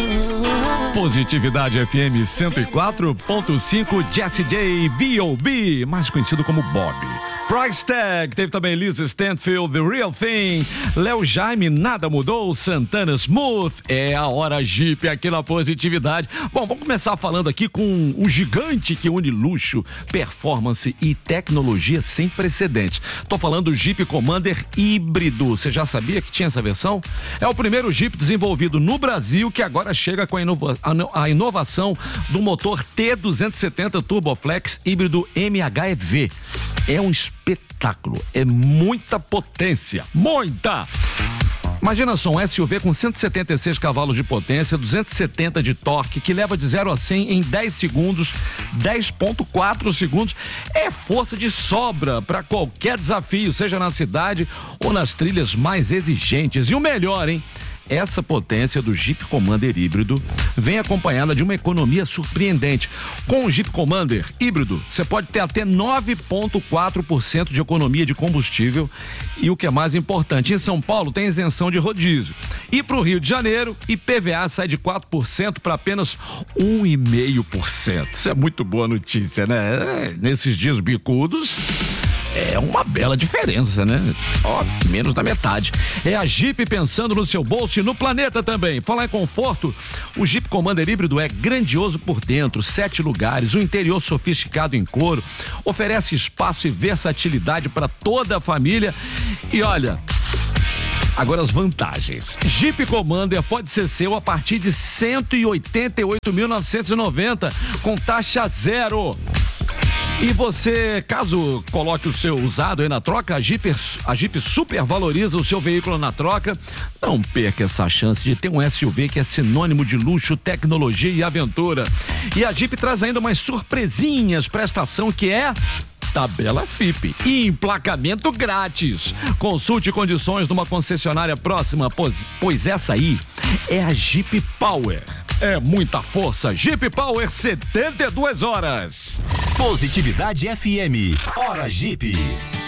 Positividade FM 104.5, Jesse J, B.O.B., mais conhecido como Bob. Price Tag, teve também Lisa Stanfield, The Real Thing, Léo Jaime, Nada Mudou, Santana Smooth, é a hora Jeep aqui na Positividade. Bom, vamos começar falando aqui com o gigante que une luxo, performance e tecnologia sem precedentes. Tô falando do Jeep Commander híbrido. Você já sabia que tinha essa versão? É o primeiro Jeep desenvolvido no Brasil que agora chega com a inovação do motor T270 Turboflex híbrido MHEV. É um espetáculo, é muita potência, muita! Imagina só, um SUV com 176 cavalos de potência, 270 de torque, que leva de 0 a 100 em 10 segundos, 10,4 segundos. É força de sobra para qualquer desafio, seja na cidade ou nas trilhas mais exigentes. E o melhor, hein? Essa potência do Jeep Commander híbrido vem acompanhada de uma economia surpreendente. Com o Jeep Commander híbrido, você pode ter até 9,4% de economia de combustível e o que é mais importante, em São Paulo tem isenção de rodízio. E para o Rio de Janeiro, IPVA sai de 4% para apenas 1,5%. Isso é muito boa notícia, né? Nesses dias bicudos... é uma bela diferença, né? Ó, menos da metade. É a Jeep pensando no seu bolso e no planeta também. Falar em conforto, o Jeep Commander híbrido é grandioso por dentro, 7 lugares, um interior sofisticado em couro, oferece espaço e versatilidade para toda a família. E olha, agora as vantagens. Jeep Commander pode ser seu a partir de 188.990 com taxa zero. E você, caso coloque o seu usado aí na troca, a Jeep super valoriza o seu veículo na troca. Não perca essa chance de ter um SUV que é sinônimo de luxo, tecnologia e aventura. E a Jeep traz ainda umas surpresinhas para a estação que é... tabela FIP e emplacamento grátis. Consulte condições numa concessionária próxima, pois essa aí é a Jeep Power. É muita força. Jeep Power, 72 horas. Positividade FM. Hora Jeep.